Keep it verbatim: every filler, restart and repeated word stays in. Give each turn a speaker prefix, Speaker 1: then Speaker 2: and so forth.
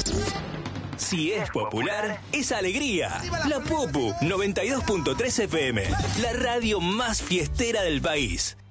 Speaker 1: Si es popular, es alegría. La Popu noventa y dos punto tres F M, la radio más fiestera del país.